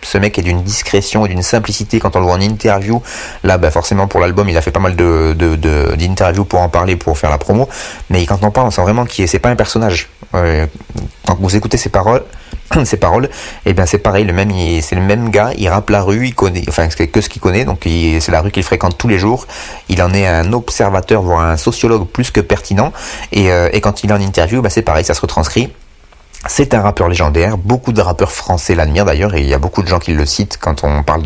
Ce mec est d'une discrétion et d'une simplicité quand on le voit en interview. Là, forcément pour l'album, il a fait pas mal d'interviews pour en parler, pour faire la promo. Mais quand on parle, on sent vraiment c'est pas un personnage. Quand vous écoutez ses paroles, c'est pareil, c'est le même gars, il rappe la rue, il connaît, c'est que ce qu'il connaît, donc c'est la rue qu'il fréquente tous les jours. Il en est un observateur, voire un sociologue plus que pertinent. Et quand il est en interview, c'est pareil, ça se retranscrit. C'est un rappeur légendaire, beaucoup de rappeurs français l'admirent d'ailleurs, et il y a beaucoup de gens qui le citent quand on parle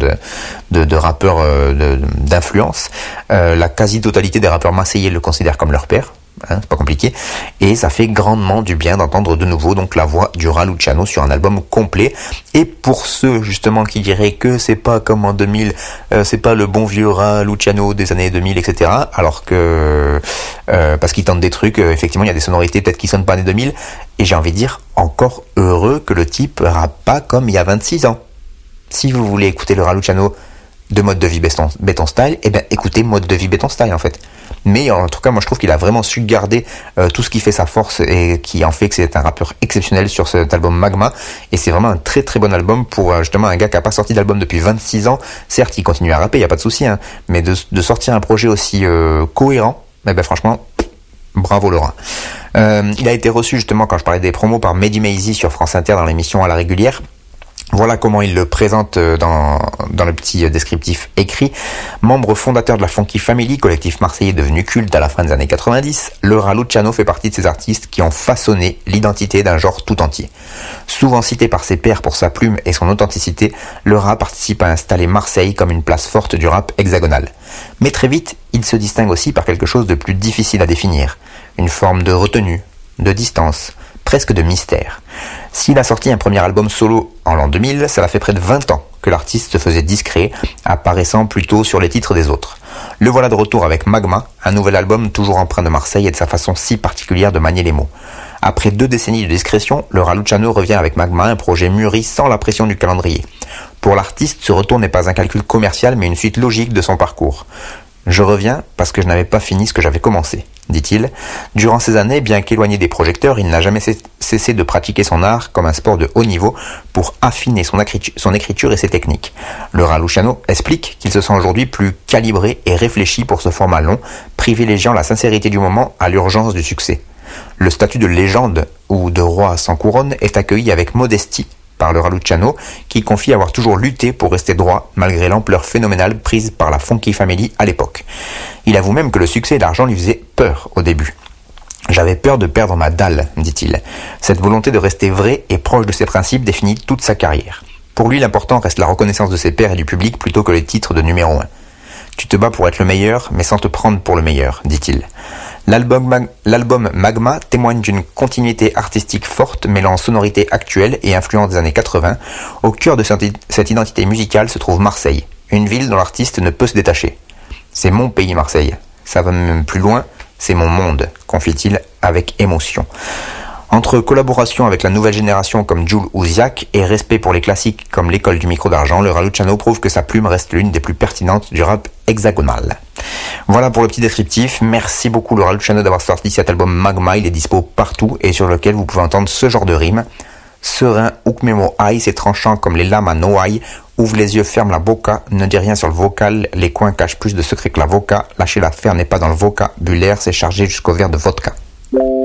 de rappeurs d'influence. La quasi-totalité des rappeurs marseillais le considèrent comme leur père. C'est pas compliqué, et ça fait grandement du bien d'entendre de nouveau donc la voix du Raluciano sur un album complet. Et pour ceux justement qui diraient que c'est pas comme en 2000, c'est pas le bon vieux Raluciano des années 2000, etc. Alors que parce qu'il tente des trucs, effectivement il y a des sonorités peut-être qui sonnent pas années 2000, et j'ai envie de dire encore heureux que le type rappe pas comme il y a 26 ans. Si vous voulez écouter le Raluciano de Mode de Vie Béton Style, écoutez Mode de Vie Béton Style en fait. Mais en tout cas, moi je trouve qu'il a vraiment su garder tout ce qui fait sa force et qui en fait que c'est un rappeur exceptionnel sur cet album Magma. Et c'est vraiment un très très bon album pour justement un gars qui n'a pas sorti d'album depuis 26 ans. Certes, il continue à rapper, il n'y a pas de souci, mais de sortir un projet aussi cohérent, franchement, bravo Laurent. Il a été reçu justement, quand je parlais des promos, par Mehdi Maizi sur France Inter dans l'émission À la régulière. Voilà comment il le présente dans le petit descriptif écrit. Membre fondateur de la Funky Family, collectif marseillais devenu culte à la fin des années 90, le Raluciano fait partie de ces artistes qui ont façonné l'identité d'un genre tout entier. Souvent cité par ses pairs pour sa plume et son authenticité, le Ra participe à installer Marseille comme une place forte du rap hexagonal. Mais très vite, il se distingue aussi par quelque chose de plus difficile à définir. Une forme de retenue, de distance, presque de mystère. S'il a sorti un premier album solo en l'an 2000, ça fait près de 20 ans que l'artiste se faisait discret, apparaissant plutôt sur les titres des autres. Le voilà de retour avec Magma, un nouvel album toujours empreint de Marseille et de sa façon si particulière de manier les mots. Après 2 décennies de discrétion, le Raluciano revient avec Magma, un projet mûri sans la pression du calendrier. Pour l'artiste, ce retour n'est pas un calcul commercial mais une suite logique de son parcours. Je reviens parce que je n'avais pas fini ce que j'avais commencé, dit-il. Durant ces années, bien qu'éloigné des projecteurs, il n'a jamais cessé de pratiquer son art comme un sport de haut niveau pour affiner son écriture et ses techniques. Le Raluciano explique qu'il se sent aujourd'hui plus calibré et réfléchi pour ce format long, privilégiant la sincérité du moment à l'urgence du succès. Le statut de légende ou de roi sans couronne est accueilli avec modestie par le Raluciano, qui confie avoir toujours lutté pour rester droit malgré l'ampleur phénoménale prise par la Funky Family à l'époque. Il avoue même que le succès et l'argent lui faisaient peur au début. « J'avais peur de perdre ma dalle », dit-il. Cette volonté de rester vrai et proche de ses principes définit toute sa carrière. Pour lui, l'important reste la reconnaissance de ses pairs et du public plutôt que les titres de numéro 1. « Tu te bats pour être le meilleur, mais sans te prendre pour le meilleur », dit-il. L'album Magma témoigne d'une continuité artistique forte mêlant sonorité actuelle et influence des années 80. Au cœur de cette identité musicale se trouve Marseille, une ville dont l'artiste ne peut se détacher. « C'est mon pays Marseille. Ça va même plus loin, c'est mon monde », confie-t-il avec émotion. Entre collaboration avec la nouvelle génération comme Jul ou Ziak et respect pour les classiques comme l'école du micro d'argent, le Raluciano prouve que sa plume reste l'une des plus pertinentes du rap hexagonal. Voilà pour le petit descriptif. Merci beaucoup le Raluciano d'avoir sorti cet album Magma. Il est dispo partout et sur lequel vous pouvez entendre ce genre de rime. Serein, ukmemo aïe, c'est tranchant comme les lames à Noailles. Ouvre les yeux, ferme la boca, ne dis rien sur le vocal. Les coins cachent plus de secrets que l'avocat. Lâcher l'affaire n'est pas dans le vocabulaire, c'est chargé jusqu'au verre de vodka.